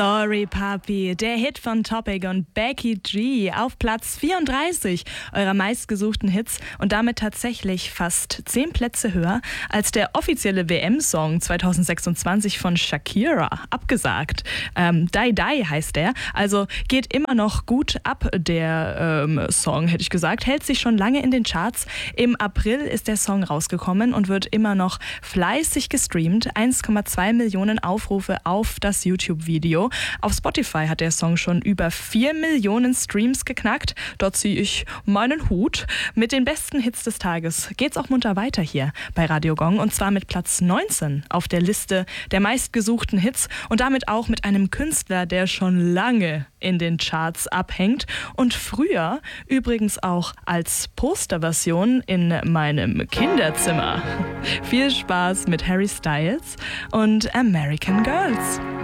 Sorry Papi, der Hit von Topic und Becky G auf Platz 34 eurer meistgesuchten Hits und damit tatsächlich fast 10 Plätze höher als der offizielle WM-Song 2026 von Shakira, abgesagt. Die Die heißt der, also geht immer noch gut ab, der Song, hätte ich gesagt, hält sich schon lange in den Charts. Im April ist der Song rausgekommen und wird immer noch fleißig gestreamt, 1,2 Millionen Aufrufe auf das YouTube-Video. Auf Spotify hat der Song schon über 4 Millionen Streams geknackt. Dort ziehe ich meinen Hut. Mit den besten Hits des Tages geht's auch munter weiter hier bei Radio Gong und zwar mit Platz 19 auf der Liste der meistgesuchten Hits und damit auch mit einem Künstler, der schon lange in den Charts abhängt und früher übrigens auch als Posterversion in meinem Kinderzimmer. Viel Spaß mit Harry Styles und American Girls.